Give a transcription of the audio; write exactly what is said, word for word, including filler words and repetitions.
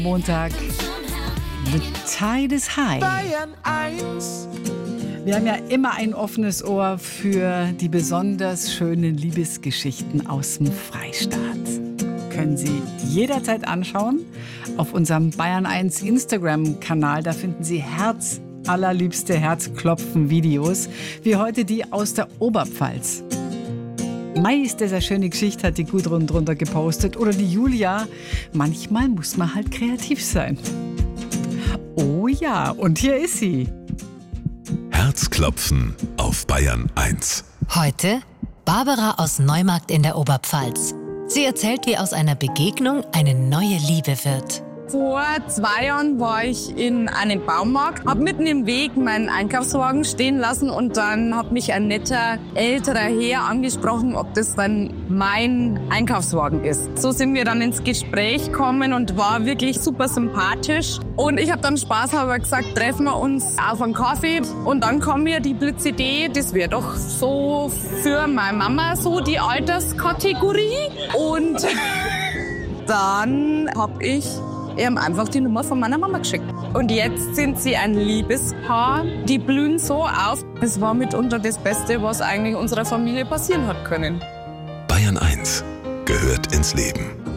Montag. The tide is high. Bayern eins. Wir haben ja immer ein offenes Ohr für die besonders schönen Liebesgeschichten aus dem Freistaat. Können Sie jederzeit anschauen auf unserem Bayern eins Instagram-Kanal. Da finden Sie Herz, allerliebste Herzklopfen-Videos, wie heute die aus der Oberpfalz. Mai ist das eine schöne Geschichte, hat die Gudrun drunter gepostet. Oder die Julia. Manchmal muss man halt kreativ sein. Oh ja, und hier ist sie. Herzklopfen auf Bayern eins. Heute Barbara aus Neumarkt in der Oberpfalz. Sie erzählt, wie aus einer Begegnung eine neue Liebe wird. Vor zwei Jahren war ich in einem Baumarkt, habe mitten im Weg meinen Einkaufswagen stehen lassen und dann hat mich ein netter älterer Herr angesprochen, ob das dann mein Einkaufswagen ist. So sind wir dann ins Gespräch gekommen und war wirklich super sympathisch. Und ich habe dann spaßhalber gesagt, treffen wir uns auf einen Kaffee. Und dann kam mir die Blitzidee, das wäre doch so für meine Mama so die Alterskategorie. Und dann habe ich ihm einfach die Nummer von meiner Mama geschickt. Und jetzt sind sie ein Liebespaar. Die blühen so auf. Es war mitunter das Beste, was eigentlich unserer Familie passieren hat können. Bayern eins gehört ins Leben.